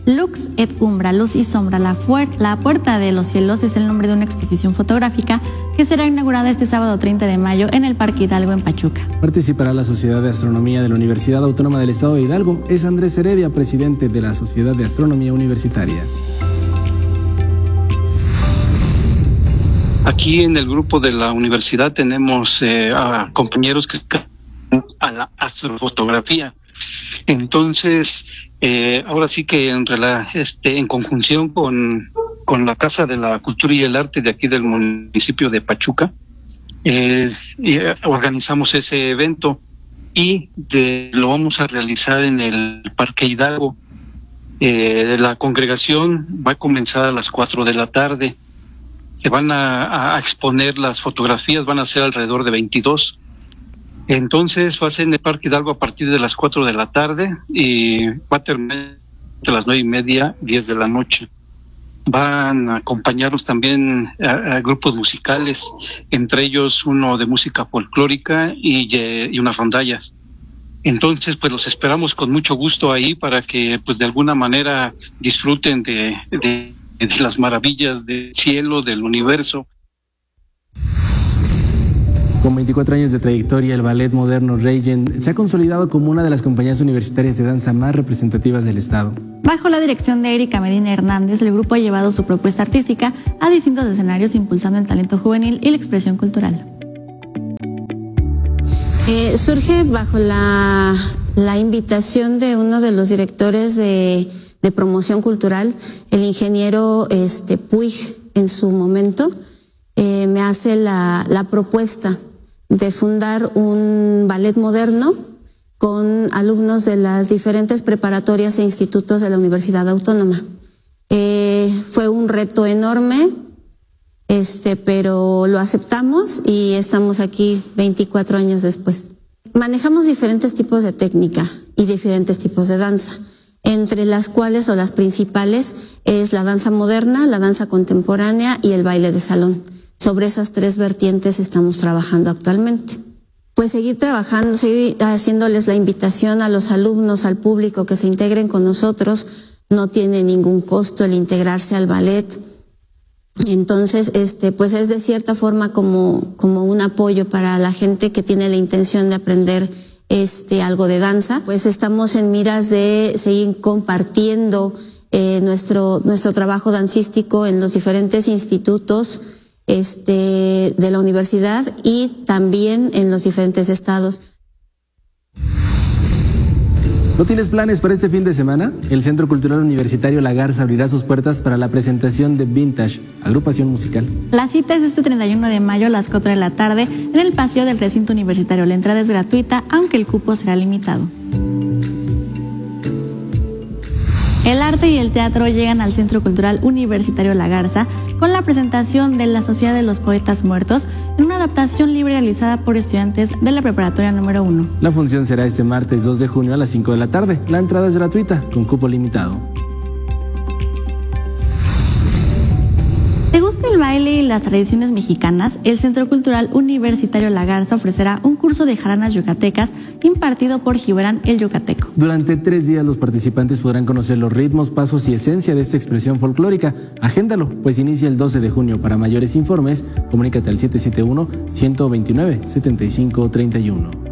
Lux et Umbra, Luz y Sombra, la Puerta de los Cielos es el nombre de una exposición fotográfica que será inaugurada este sábado 30 de mayo en el Parque Hidalgo en Pachuca. Participará la Sociedad de Astronomía de la Universidad Autónoma del Estado de Hidalgo. Es Andrés Heredia, presidente de la Sociedad de Astronomía Universitaria. Aquí en el grupo de la universidad tenemos a compañeros que están a la astrofotografía. Entonces, ahora sí que en conjunción con la Casa de la Cultura y el Arte de aquí del municipio de Pachuca, organizamos ese evento y lo vamos a realizar en el Parque Hidalgo. La congregación va a comenzar a las 4 de la tarde. Se van a exponer las fotografías, van a ser alrededor de 22. Entonces va a ser en el Parque Hidalgo a partir de las 4 de la tarde y va a terminar a las 9:30, 10 de la noche. Van a acompañarnos también a grupos musicales, entre ellos uno de música folclórica y unas rondallas. Entonces, pues los esperamos con mucho gusto ahí para que, pues de alguna manera disfruten de las maravillas del cielo, del universo. Con 24 años de trayectoria, el Ballet Moderno Regent se ha consolidado como una de las compañías universitarias de danza más representativas del estado. Bajo la dirección de Erika Medina Hernández, el grupo ha llevado su propuesta artística a distintos escenarios, impulsando el talento juvenil y la expresión cultural. Surge bajo la invitación de uno de los directores de promoción cultural, el ingeniero Puig, en su momento, me hace la propuesta de fundar un ballet moderno con alumnos de las diferentes preparatorias e institutos de la Universidad Autónoma. Fue un reto enorme, pero lo aceptamos y estamos aquí 24 años después. Manejamos diferentes tipos de técnica y diferentes tipos de danza, entre las cuales o las principales es la danza moderna, la danza contemporánea y el baile de salón. Sobre esas 3 vertientes estamos trabajando actualmente. Pues seguir trabajando, seguir haciéndoles la invitación a los alumnos, al público que se integren con nosotros. No tiene ningún costo el integrarse al ballet. Entonces, pues es de cierta forma como un apoyo para la gente que tiene la intención de aprender algo de danza. Pues estamos en miras de seguir compartiendo nuestro trabajo dancístico en los diferentes institutos de la universidad y también en los diferentes estados. ¿No tienes planes para este fin de semana? El Centro Cultural Universitario La Garza abrirá sus puertas para la presentación de Vintage, agrupación musical. La cita es este 31 de mayo a las 4 de la tarde en el patio del recinto universitario. La entrada es gratuita, aunque el cupo será limitado. El arte y el teatro llegan al Centro Cultural Universitario La Garza con la presentación de La Sociedad de los Poetas Muertos en una adaptación libre realizada por estudiantes de la preparatoria número 1. La función será este martes 2 de junio a las 5 de la tarde. La entrada es gratuita, con cupo limitado. ¿Te gusta el baile y las tradiciones mexicanas? El Centro Cultural Universitario La Garza ofrecerá un curso de jaranas yucatecas impartido por Gibran el Yucateco. Durante 3 días los participantes podrán conocer los ritmos, pasos y esencia de esta expresión folclórica. Agéndalo, pues inicia el 12 de junio. Para mayores informes, comunícate al 771-129-7531.